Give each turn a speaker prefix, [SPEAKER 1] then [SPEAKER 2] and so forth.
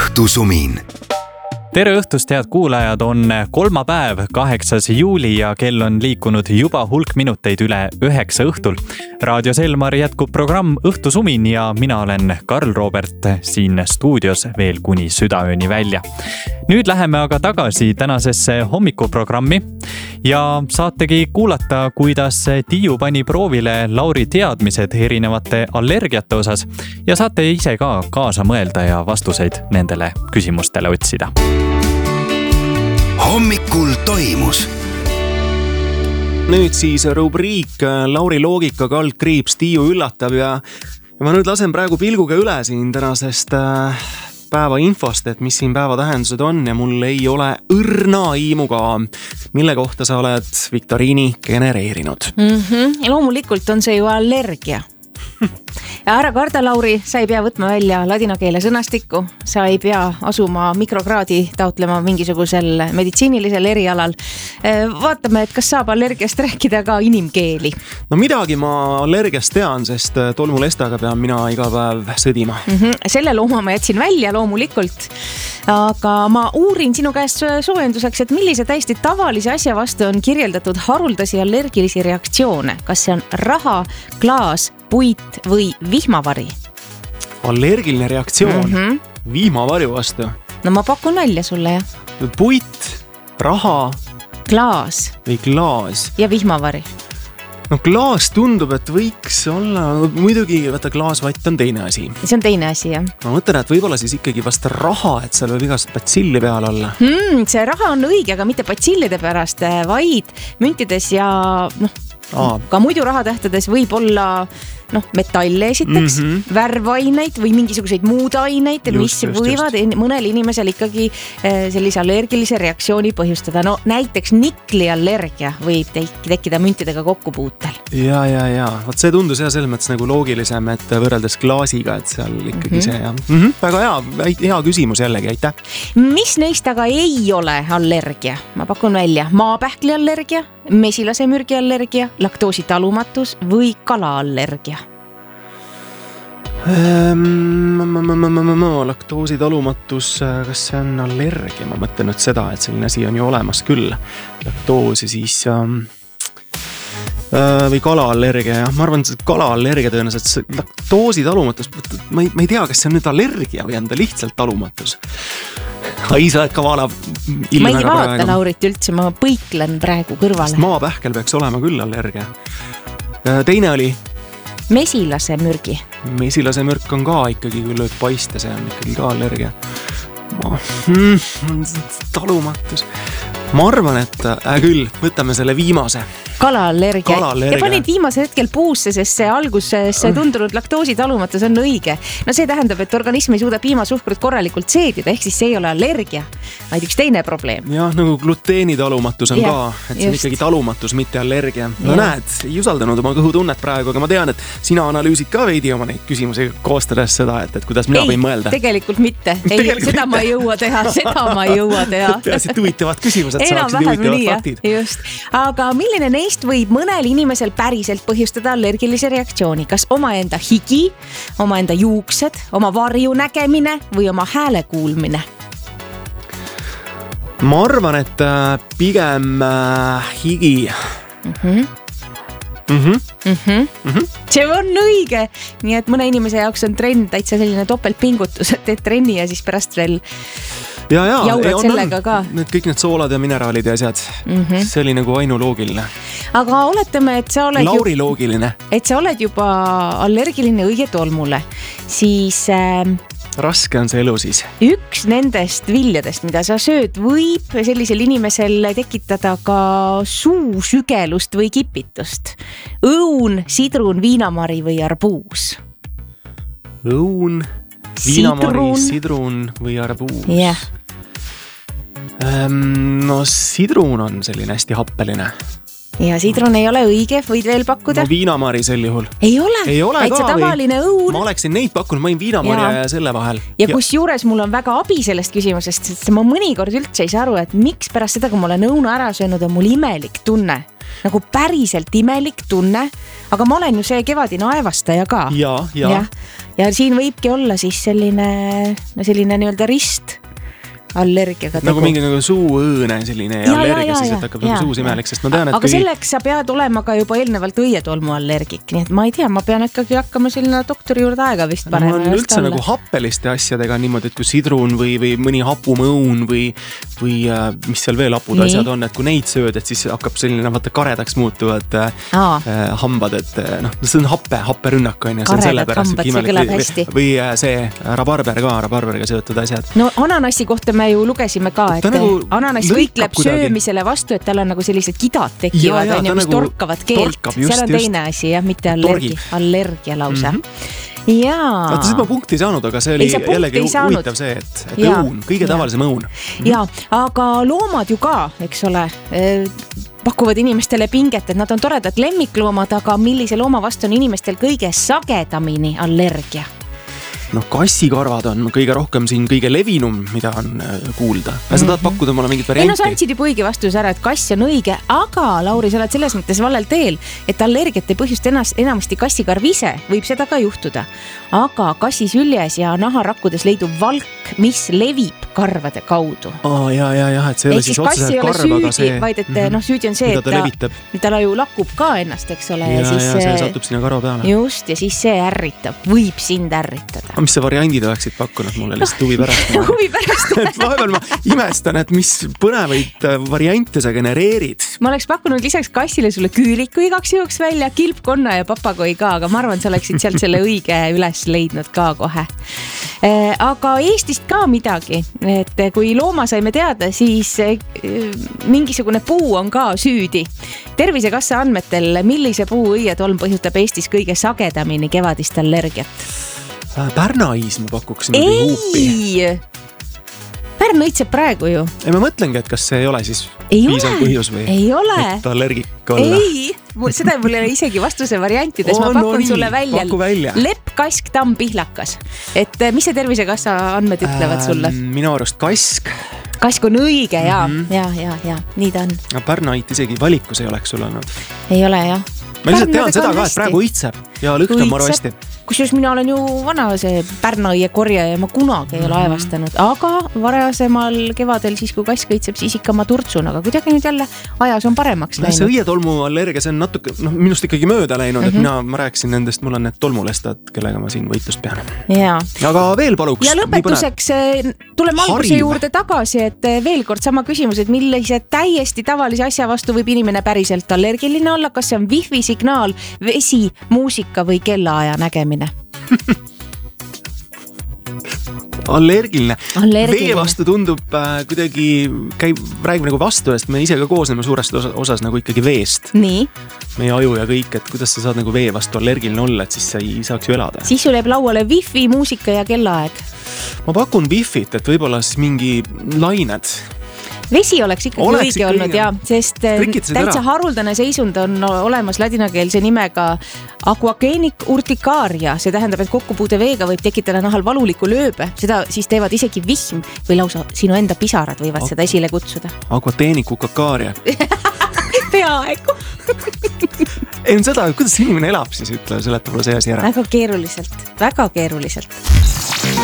[SPEAKER 1] Õhtusumin.
[SPEAKER 2] Tere õhtust, head kuulajad, on kolmapäev, 8. juuli ja kell on liikunud juba hulk minuteid üle 9 õhtul. Raadio Selmar jätkub programm Õhtusumin ja mina olen Karl Robert siin stuudios veel kuni südaööni välja. Nüüd läheme aga tagasi tänasesse hommikuprogrammi ja saategi kuulata, kuidas Tiiu pani proovile Lauri teadmised erinevate allergiate osas ja saate ise ka kaasa mõelda ja vastuseid nendele küsimustele otsida.
[SPEAKER 1] Hommikul toimus.
[SPEAKER 3] Nüüd siis rubriik Lauri loogika kaldkriips Tiiu üllatab ja ma nüüd lasen praegu pilguga üle siin tänasest päeva infost, et mis siin päeva tähendused on ja mul ei ole õrna aimu ka, mille kohta sa oled viktoriini genereerinud.
[SPEAKER 4] Loomulikult on see ju allergia. Ja ära karda, Lauri, sa ei pea võtma välja ladina keele sõnastikku, sa ei pea asuma mikrokraadi taotlema mingisugusel meditsiinilisel erialal. Vaatame, et kas saab allergiast rääkida ka inimkeeli.
[SPEAKER 3] No midagi ma allergiast tean, sest tolmulestaga pean mina iga päev sõdima.
[SPEAKER 4] Selle looma ma jätsin välja loomulikult, aga ma uurin sinu käest soojenduseks, et millise täiesti tavalise asja vastu on kirjeldatud haruldasi allergilisi reaktsioone. Kas see on raha, klaas, puit või vihmavari?
[SPEAKER 3] Allergiline reaktsioon vihmavarju vastu.
[SPEAKER 4] No ma pakun välja sulle, jah.
[SPEAKER 3] Puit, raha,
[SPEAKER 4] klaas
[SPEAKER 3] või klaas
[SPEAKER 4] ja vihmavari.
[SPEAKER 3] No klaas tundub, et võiks olla, muidugi võtta klaasvatt on teine asi.
[SPEAKER 4] See on teine asi, jah.
[SPEAKER 3] Ma mõtlen, et võib-olla siis ikkagi vast raha, et seal võib igast patsilli peal olla.
[SPEAKER 4] See raha on õige, aga mitte patsillide pärast, vaid müntides ja ka muidu rahatähtades võib olla metalle esiteks, värvaineid või mingisuguseid muud aineid, mis võivad mõnel inimesel ikkagi sellise allergilise reaktsiooni põhjustada. No näiteks nikliallergia võib tekkida müntidega kokkupuutel.
[SPEAKER 3] Ja. Vaat see tundus jah selles mõttes nagu loogilisem, et võrreldes klaasiga, et seal ikkagi see ja. Väga hea küsimus jällegi, aitäh.
[SPEAKER 4] Mis neist aga ei ole allergia? Ma pakun välja maapähkli allergia, mesilase mürgi allergia, laktoositalumatus või kalaallergia.
[SPEAKER 3] Laktoositalumatus, kas see on allergia? Ma mõtlen nüüd seda, et selline asi on ju olemas küll. Laktoosi siis või kalaallergia. Ma arvan, et kalaallergia tõenäoliselt laktoositalumatus, ma ei tea, kas see on nüüd allergia või on ta lihtsalt talumatus. Ai, sa oled ka vaalav ilmega
[SPEAKER 4] ma ei vaata praegu. Laurit üldse, ma põiklen praegu kõrvale.
[SPEAKER 3] Maapähkel peaks olema küll allergia. Teine oli
[SPEAKER 4] mesilase mürgi.
[SPEAKER 3] Mesilase mürk on ka ikkagi, kui lööd paista, see on ikkagi ka allergia. Talumatus. Ma arvan, et küll, võtame selle viimase.
[SPEAKER 4] Kalaallergia. Ja panid viimase hetkel puusse, sest see alguses tundunud laktoositalumatus on õige. No see tähendab, et organism ei suuda piimasuhkrut korralikult seedida, ehk siis see ei ole allergia, vaid üks teine probleem.
[SPEAKER 3] Jah, nagu gluteenitalumatus on ka, et see on ikkagi talumatus, mitte allergia. No näed, ei usaldanud oma kõhutunnet praegu, aga ma tean, et sina analüüsid ka veidi oma neid küsimusi koostades seda, et kuidas mina võin mõelda.
[SPEAKER 4] Tegelikult mitte. Seda ma ei jõua teha,
[SPEAKER 3] Peaasi, et huvitavad küsimused saaksid huvitavad faktid.
[SPEAKER 4] Just. Aga milline neist võib mõnel inimesel päriselt põhjustada allergilise reaktsiooni? Kas omaenda higi, omaenda juuksed, oma varju nägemine või oma hääle kuulmine?
[SPEAKER 3] Ma arvan, et pigem higi.
[SPEAKER 4] See on õige. Nii et mõne inimese jaoks on trenn täitsa selline topeltpingutus, et teed trenni ja siis pärast veel jaurad sellega ka.
[SPEAKER 3] Kõik need soolad ja mineraalid ja asjad. See oli nagu ainuloogiline.
[SPEAKER 4] Aga oletame, et sa oled
[SPEAKER 3] Lauri loogiline.
[SPEAKER 4] Et sa oled juba allergiline õige tolmule, siis
[SPEAKER 3] raske on see elu siis.
[SPEAKER 4] Üks nendest viljadest, mida sa sööd, võib sellisel inimesel tekitada ka suusügelust või kipitust. Õun, sidrun, viinamari või arbuus?
[SPEAKER 3] Õun, viinamari, sidrun või arbuus?
[SPEAKER 4] Yeah.
[SPEAKER 3] No sidrun on selline hästi happeline.
[SPEAKER 4] Ja sidrun ei ole õige, võid veel pakkuda?
[SPEAKER 3] No viinamari sel juhul.
[SPEAKER 4] Ei ole täitsa tavaline õun.
[SPEAKER 3] Ma oleksin neid pakkunud, ma olin viinamari ja selle vahel.
[SPEAKER 4] Ja kus juures mul on väga abi sellest küsimusest, sest ma mõnikord üldse ei saa aru, et miks pärast seda, kui ma olen õuna ära söönud, on mul imelik tunne. nagu päriselt imelik tunne, aga ma olen ju see kevadine aevastaja ka.
[SPEAKER 3] Ja
[SPEAKER 4] siin võibki olla siis selline nii-öelda rist allergiaga
[SPEAKER 3] nagu mingi nagu suuõõne selline allergia siis, et hakkab nagu suus imelik, sest ma tean, et
[SPEAKER 4] aga selleks sa pead olema ka juba eelnevalt õietolmu allergik, nii et ma ei tea, ma pean ikkagi hakkama selline doktori juurde aega vist panema.
[SPEAKER 3] Ma olen üldse nagu happeliste asjadega niimoodi, et kui sidrun või mõni hapumõun või mis seal veel hapud asjad on, et kui neid sööd, et siis hakkab selline vaata karedaks muutuvad hambad, et see on happerünnak on ja see on sellepärast imelik või see rabarberiga seotud asjad.
[SPEAKER 4] No ananassi kohta me ju lugesime ka, et nagu ananas võitleb söömisele vastu, et tal on nagu sellised kidad tekivad, mis nagu torkavad keelt. Seal on teine asi, mitte allergia lausa.
[SPEAKER 3] Vaata, siis ma punkti ei saanud, aga see oli jällegi huvitav see, et õun, kõige tavalisem õun.
[SPEAKER 4] Aga loomad ju ka, eks ole, pakuvad inimestele pinget, et nad on toredad lemmikloomad, aga millise looma vastu on inimestel kõige sagedamini allergia?
[SPEAKER 3] Kassikarvad on kõige rohkem siin kõige levinum, mida on kuulda. Sa tahad pakkuda mulle mingit varianti?
[SPEAKER 4] Sa andsid juba õige vastuse ära, et kass on õige, aga Lauri, sa oled selles mõttes valel teel, et allergiat ei põhjust enamasti kassikarv ise, võib seda ka juhtuda. Aga kassisüljes ja naharakkudes leidub valk, mis levib karvade kaudu.
[SPEAKER 3] Et see ei ole siis otseselt karv, aga see...
[SPEAKER 4] vaid et süüdi on see, et ta ju lakub ka ennast, eks ole.
[SPEAKER 3] Ja see satub sinna karva peale.
[SPEAKER 4] Just, ja siis see ärritab, võib sind ärritada.
[SPEAKER 3] Mis see variandid oleksid pakkunud mulle lihtsalt huvi pärast?
[SPEAKER 4] Huvi pärast.
[SPEAKER 3] Vahepeal ma imestan, et mis põnevaid variante sa genereerid.
[SPEAKER 4] Ma oleks pakkunud lisaks kassile sulle küüliku igaks juhuks välja, kilpkonna ja papagoi ka, aga ma arvan, sa oleksid sealt selle õige üles leidnud ka kohe. Aga Eestist ka midagi, et kui looma saime teada, siis mingisugune puu on ka süüdi. Tervisekassa andmetel, millise puu õietolm põhjustab Eestis kõige sagedamini kevadist allergiat?
[SPEAKER 3] Pärnais ma pakuksin huupi.
[SPEAKER 4] Pärn õitseb praegu ju.
[SPEAKER 3] Ei, ma mõtlengi, et kas see ei ole siis piisav põhjus või et allergik olla.
[SPEAKER 4] Ei, seda mul ei ole isegi vastuse variantides. Ma pakun sulle välja. Lepp, kask, tamm, pihlakas. Et mis see Tervisekassa andmed ütlevad sulle?
[SPEAKER 3] Minu arust kask.
[SPEAKER 4] Kask on õige, ja, nii ta on.
[SPEAKER 3] Pärnait isegi valikus ei oleks sul olnud.
[SPEAKER 4] Ei ole, jah.
[SPEAKER 3] Ma lihtsalt tean seda ka, et praegu õitseb ja lõhn on maru hästi.
[SPEAKER 4] Kusjuures mina olen ju vana see Pärnaõie korja ja ma kunagi ei ole aevastanud, aga varasemal kevadel siis, kui kask õitseb, siis ikka ma turtsun, aga kuidagi nüüd jälle ajas on paremaks läinud.
[SPEAKER 3] See õietolmu allergia, see on natuke minust ikkagi mööda läinud, et ma rääkisin nendest, mul on need tolmulestad, kellega ma siin võitlust pean. Aga veel paluks.
[SPEAKER 4] Ja lõpetuseks tuleme alguse juurde tagasi, et veel kord sama küsimus, et millise täiesti tavalise asja vastu võib inimene päriselt allergiline olla, kas see on wifi signaal, vesi, muusika või kellaaja nägemine?
[SPEAKER 3] Allergiline. Vee vastu tundub kuidagi, räägib nagu vastu, sest me ise ka koosneme suurest osas nagu ikkagi veest.
[SPEAKER 4] Nii.
[SPEAKER 3] Meie aju ja kõik, et kuidas sa saad nagu vee vastu allergiline olla, et siis sa ei saaks ju elada.
[SPEAKER 4] Siis sul jääb lauale wifi, muusika ja kellaaeg.
[SPEAKER 3] Ma pakun wifit, et võib-olla siis mingi lained.
[SPEAKER 4] Vesi oleks ikkagi õige olnud, sest täitsa haruldane seisund on olemas ladinakeelse nimega aquagenic urticaria. See tähendab, et kokkupuude veega võib tekitada nahal valuliku lööbe. Seda siis teevad isegi vihm või lausa sinu enda pisarad võivad seda esile kutsuda.
[SPEAKER 3] Aquagenic urticaria.
[SPEAKER 4] Peaaegu.
[SPEAKER 3] Ei on seda, kuidas inimene elab siis, ütle, seleta mulle see asi ära.
[SPEAKER 4] Väga keeruliselt.